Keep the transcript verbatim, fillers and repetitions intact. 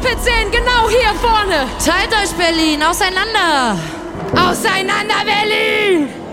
Moped sehen, genau hier vorne. Teilt euch, Berlin, auseinander. Auseinander, Berlin!